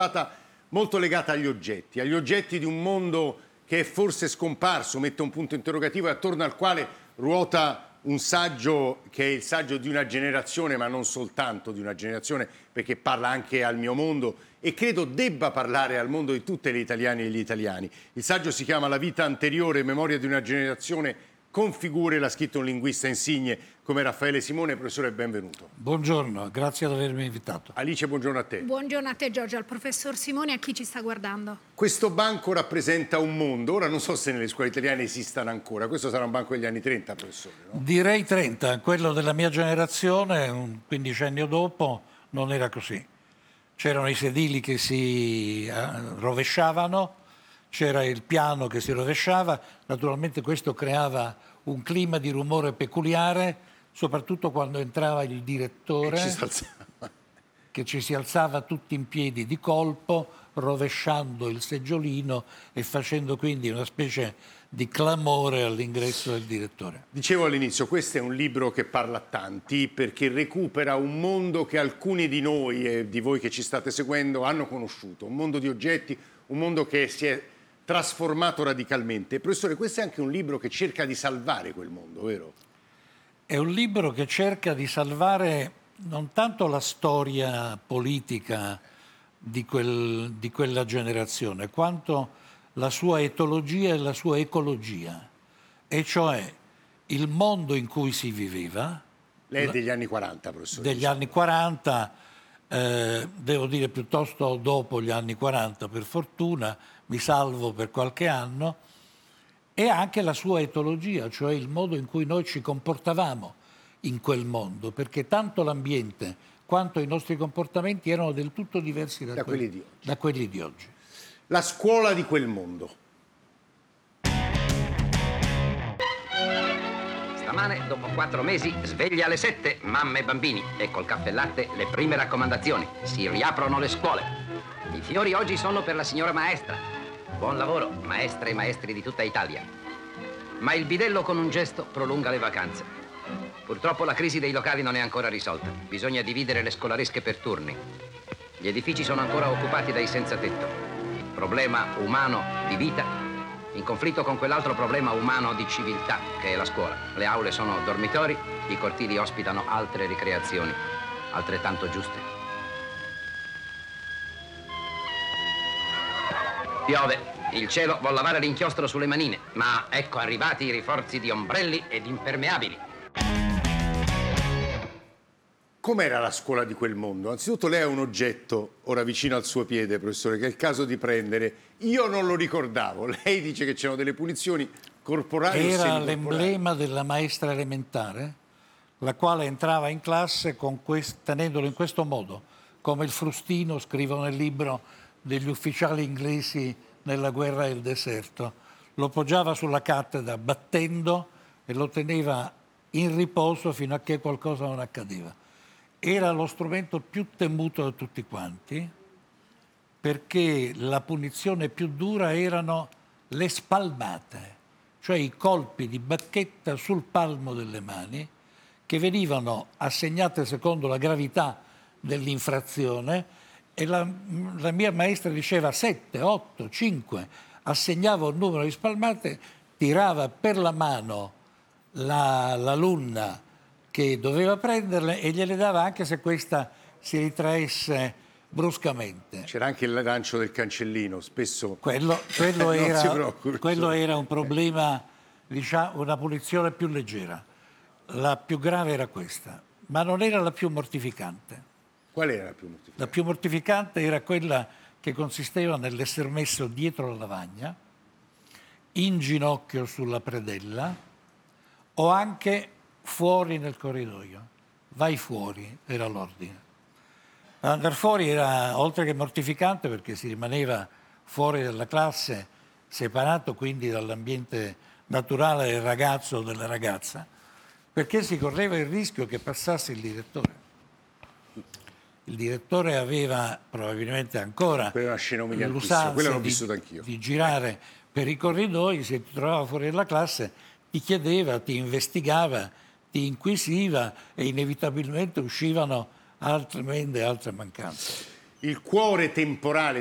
stata molto legata agli oggetti di un mondo che è forse scomparso, mette un punto interrogativo e attorno al quale ruota un saggio che è il saggio di una generazione, ma non soltanto di una generazione, perché parla anche al mio mondo e credo debba parlare al mondo di tutte le italiane e gli italiani. Il saggio si chiama La vita anteriore, memoria di una generazione con figure, l'ha scritto un linguista insigne come Raffaele Simone. Professore, benvenuto. Buongiorno, grazie di avermi invitato. Alice, buongiorno a te. Buongiorno a te Giorgio, al professor Simone e a chi ci sta guardando. Questo banco rappresenta un mondo, ora non so se nelle scuole italiane esistano ancora, questo sarà un banco degli anni 30, professore, no? Direi 30, quello della mia generazione, un quindicennio dopo, non era così. C'erano i sedili che si rovesciavano, c'era il piano che si rovesciava, naturalmente questo creava un clima di rumore peculiare, soprattutto quando entrava il direttore, che ci si alzava tutti in piedi di colpo, rovesciando il seggiolino e facendo quindi una specie di clamore all'ingresso del direttore. Dicevo all'inizio, questo è un libro che parla a tanti perché recupera un mondo che alcuni di noi e di voi che ci state seguendo hanno conosciuto, un mondo di oggetti, un mondo che si è trasformato radicalmente. Professore, questo è anche un libro che cerca di salvare quel mondo, vero? È un libro che cerca di salvare non tanto la storia politica di quella generazione, quanto la sua etologia e la sua ecologia, e cioè il mondo in cui si viveva. Lei è degli anni 40, professore. Degli anni 40, devo dire piuttosto dopo gli anni 40, per fortuna, mi salvo per qualche anno, e anche la sua etologia, cioè il modo in cui noi ci comportavamo in quel mondo, perché tanto l'ambiente quanto i nostri comportamenti erano del tutto diversi da quelli di oggi. La scuola di quel mondo. Stamane, dopo 4 mesi, sveglia alle 7, mamme e bambini, e col caffè e latte le prime raccomandazioni. Si riaprono le scuole. I fiori oggi sono per la signora maestra. Buon lavoro, maestre e maestri di tutta Italia. Ma il bidello con un gesto prolunga le vacanze. Purtroppo la crisi dei locali non è ancora risolta. Bisogna dividere le scolaresche per turni. Gli edifici sono ancora occupati dai senza tetto. Problema umano di vita in conflitto con quell'altro problema umano di civiltà che è la scuola. Le aule sono dormitori, i cortili ospitano altre ricreazioni, altrettanto giuste. Piove, il cielo vuol lavare l'inchiostro sulle manine, ma ecco arrivati i rinforzi di ombrelli ed impermeabili. Com'era la scuola di quel mondo? Anzitutto lei ha un oggetto ora vicino al suo piede, professore, che è il caso di prendere. Io non lo ricordavo. Lei dice che c'erano delle punizioni corporali o semicorporali. Era l'emblema della maestra elementare, la quale entrava in classe tenendolo in questo modo, come il frustino, scrivo nel libro, degli ufficiali inglesi nella guerra del deserto. Lo poggiava sulla cattedra battendo e lo teneva in riposo fino a che qualcosa non accadeva. Era lo strumento più temuto da tutti quanti, perché la punizione più dura erano le spalmate, cioè i colpi di bacchetta sul palmo delle mani, che venivano assegnate secondo la gravità dell'infrazione, e la mia maestra diceva 7, 8, 5, assegnava un numero di spalmate, tirava per la mano l'alunna che doveva prenderle e gliele dava anche se questa si ritraesse bruscamente. C'era anche il lancio del cancellino, spesso. Quello era un problema, diciamo, una punizione più leggera. La più grave era questa, ma non era la più mortificante. Qual era la più mortificante? La più mortificante era quella che consisteva nell'essere messo dietro la lavagna, in ginocchio sulla predella o anche fuori nel corridoio. Vai fuori, era l'ordine. Andare fuori era oltre che mortificante perché si rimaneva fuori dalla classe, separato quindi dall'ambiente naturale del ragazzo o della ragazza, perché si correva il rischio che passasse il direttore. Il direttore aveva probabilmente ancora l'usanza di girare per i corridoi, se ti trovava fuori dalla classe ti chiedeva, ti investigava, ti inquisiva e inevitabilmente uscivano altre mancanze. il cuore temporale